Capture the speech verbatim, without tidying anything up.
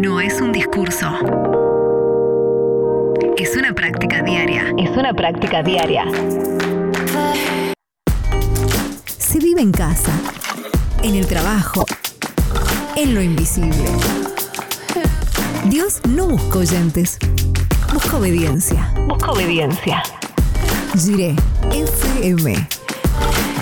no es un discurso. Es una práctica diaria. Es una práctica diaria. Se vive en casa, en el trabajo, en lo invisible. Dios no busca oyentes, busca obediencia. Busca obediencia. Jiré F M.